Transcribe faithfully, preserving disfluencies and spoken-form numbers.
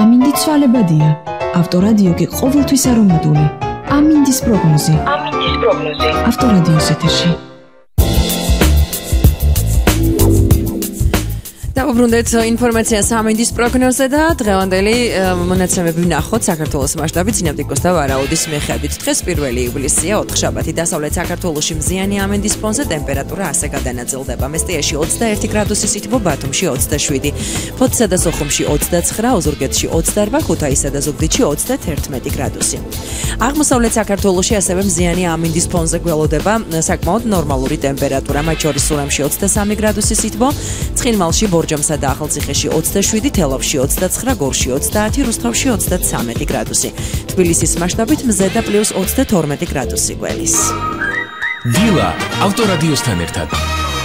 ამინდი ცვალებადია. ავტორადიო კი ყოველთვის არომატული. ამინდის პროგნოზი. ამინდის პროგნოზი. ავტორადიოს ეთერში. დაუბრუნდეთ ინფორმაციას ამინდის პროგნოზე და დღევანდელი მონაცემები ვნახოთ საქართველოს მასშტაბით სინოპტიკოსთა ვარაუდის მიხედვით. დღეს პირველი ივლისია, ოთხშაბათი, დასავლეთ საქართველოში მზიანი ამინდის ფონზე ტემპერატურა ასე გადანაწილდება. მესტიაში ოცდაერთი გრადუსი სითბო, ბათუმში ოცდაშვიდი, ფოთსა და სოხუმში ოცდაცხრა, ოზურგეთში ოცდარვა, ქუთაისსა და ზუგდიდში ოცდაერთი გრადუსი. აღმოსავლეთ საქართველოში ასევე მზიანი ამინდის ფონზე გველოდება საკმაოდ ნორმალური ტემპერატურა, მათ შორის სურამში ოცდასამი გრადუსი სითბო, ცხინვალში, ბორჯომსა და ახალციხეში ოცდაშვიდი, თელავში ოცდაცხრა, გორში ოცდაათი, რუსთავში ოცდათვრამეტი გრადუსი. თბილისის მასშტაბით მზე და პლუს ოცდათორმეტი გრადუსი გველის. დილა ავტორადიოსთან ერთად.